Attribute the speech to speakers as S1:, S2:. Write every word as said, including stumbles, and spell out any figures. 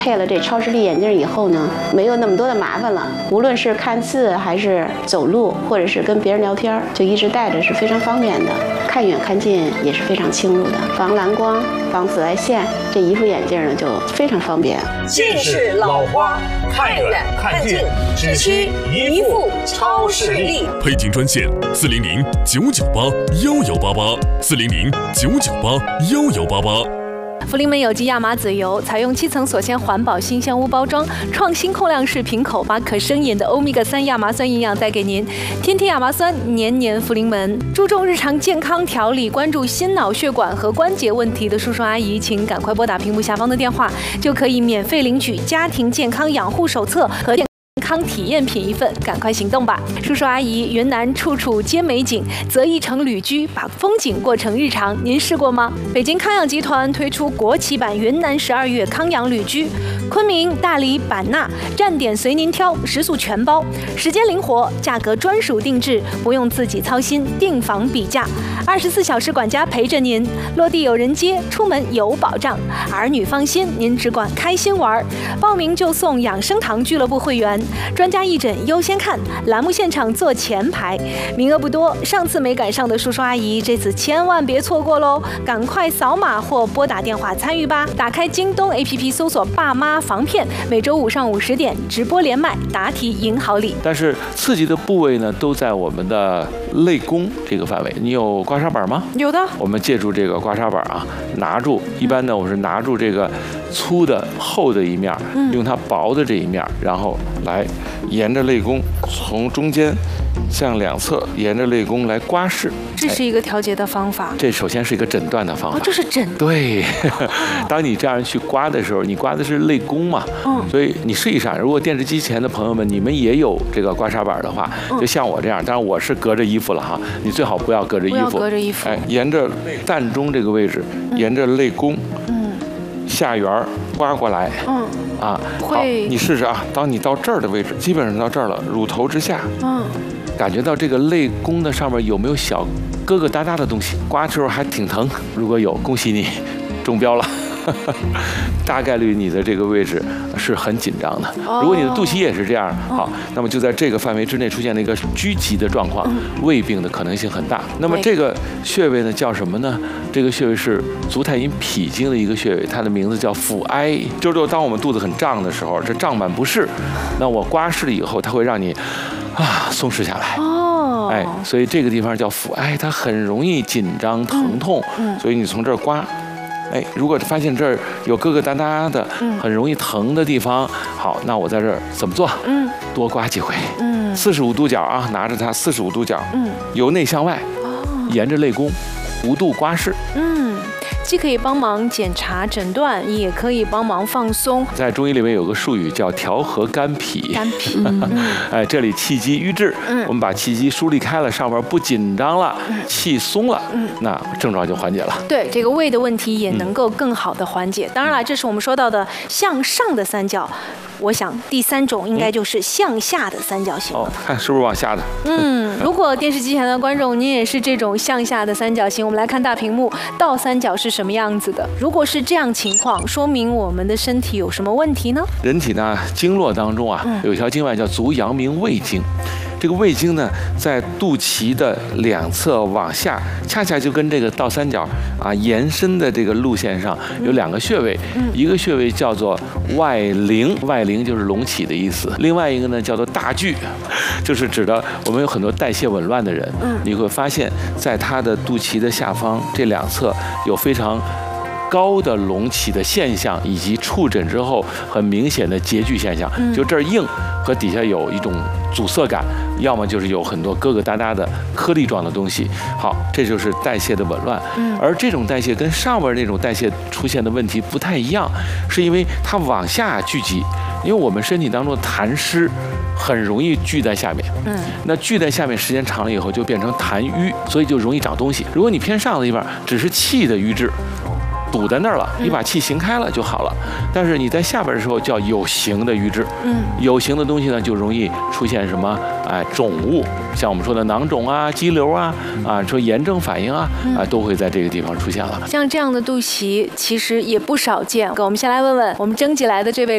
S1: 配了这超视力眼镜以后呢，没有那么多的麻烦了。无论是看字还是走路，或者是跟别人聊天，就一直戴着是非常方便的。看远看近也是非常清楚的，防蓝光、防紫外线。这一副眼镜呢就非常方便。
S2: 近视老花，看远看近，只需一副超视力。
S3: 配镜专线：四零零九九八幺幺八八，四零零九九八幺幺八八。
S4: 福临门有机亚麻籽油采用七层锁鲜环保新鲜屋包装，创新控量式瓶口，把可生饮的欧米伽三亚麻酸营养带给您。天天亚麻酸，年年福临门。注重日常健康调理，关注心脑血管和关节问题的叔叔阿姨，请赶快拨打屏幕下方的电话，就可以免费领取家庭健康养护手册和健康体验品一份，赶快行动吧！叔叔阿姨，云南处处皆美景，择一城旅居，把风景过成日常，您试过吗？北京康养集团推出国企版云南十二月康养旅居，昆明、大理、版纳站点随您挑，食宿全包，时间灵活，价格专属定制，不用自己操心订房比价，二十四小时管家陪着您，落地有人接，出门有保障，儿女放心，您只管开心玩。报名就送养生堂俱乐部会员。专家义诊优先看，栏目现场坐前排，名额不多，上次没赶上的叔叔阿姨，这次千万别错过喽！赶快扫码或拨打电话参与吧。打开京东 A P P 搜索“爸妈防骗”，每周五上午十点直播连麦，答题赢好礼。
S5: 但是刺激的部位呢，都在我们的肋弓这个范围。你有刮痧板吗？
S4: 有的。
S5: 我们借助这个刮痧板啊，拿住，一般呢我是拿住这个粗的厚的一面，用它薄的这一面，然后来沿着肋弓从中间向两侧沿着肋弓来刮拭。
S4: 这是一个调节的方法。
S5: 这首先是一个诊断的方法。
S4: 哦，这是诊。
S5: 对，当你这样去刮的时候，你刮的是肋弓嘛，嗯，所以你试一下。如果电视机前的朋友们，你们也有这个刮痧板的话，就像我这样，当然我是隔着衣服了哈，你最好不要隔着衣服，
S4: 不要隔着衣服，
S5: 哎，沿着膻中这个位置，沿着肋弓，嗯，下缘刮过来，嗯。啊，好，你试试啊！当你到这儿的位置，基本上到这儿了，乳头之下，嗯，感觉到这个肋弓的上面有没有小疙疙瘩瘩的东西？刮的时候还挺疼，如果有，恭喜你中标了。大概率你的这个位置是很紧张的。如果你的肚脐也是这样，好，那么就在这个范围之内出现了一个拘急的状况，胃病的可能性很大。那么这个穴位呢叫什么呢？这个穴位是足太阴脾经的一个穴位，它的名字叫腹哀。就是当我们肚子很胀的时候，这胀满不适，那我刮拭了以后，它会让你啊松弛下来。哦，哎，所以这个地方叫腹哀，它很容易紧张疼痛，所以你从这儿刮。哎，如果发现这儿有疙疙瘩瘩的，很容易疼的地方，好，那我在这儿怎么做？嗯，多刮几回。嗯，四十五度角啊，拿着它四十五度角，嗯，由内向外，沿着肋弓，五度刮拭。嗯。
S4: 既可以帮忙检查诊断，也可以帮忙放松。
S5: 在中医里面有个术语叫调和肝脾。
S4: 肝脾，
S5: 哎，这里气机瘀滞，嗯，我们把气机梳理开了，上面不紧张了，嗯，气松了，嗯，那症状就缓解了。
S4: 对，这个胃的问题也能够更好的缓解。嗯，当然了，这是我们说到的向上的三角。我想第三种应该就是向下的三角形。
S5: 哦，看是不是往下的？
S4: 嗯，如果电视机前的观众您也是这种向下的三角形，我们来看大屏幕，倒三角是什么样子的？如果是这样情况，说明我们的身体有什么问题呢？
S5: 人体呢经络当中啊，有一条经脉叫足阳明胃经。这个胃经呢，在肚脐的两侧往下，恰恰就跟这个倒三角啊延伸的这个路线上有两个穴位，嗯、一个穴位叫做外陵，外陵就是隆起的意思；另外一个呢叫做大巨，就是指的我们有很多代谢紊乱的人，嗯、你会发现在他的肚脐的下方这两侧有非常高的隆起的现象，以及触诊之后很明显的结聚现象，嗯、就这儿硬和底下有一种阻塞感，要么就是有很多疙疙瘩瘩的颗粒状的东西。好，这就是代谢的紊乱。嗯，而这种代谢跟上边那种代谢出现的问题不太一样，是因为它往下聚集，因为我们身体当中的痰湿很容易聚在下面。嗯，那聚在下面时间长了以后就变成痰瘀，所以就容易长东西。如果你偏上的地方只是气的瘀滞，堵在那儿了，你把气行开了就好了。但是你在下边的时候叫有形的瘀滞，嗯，有形的东西呢就容易出现什么哎肿物，像我们说的囊肿啊、肌瘤啊，啊说炎症反应啊，啊都会在这个地方出现了。
S4: 像这样的肚脐其实也不少见。我们先来问问我们征集来的这位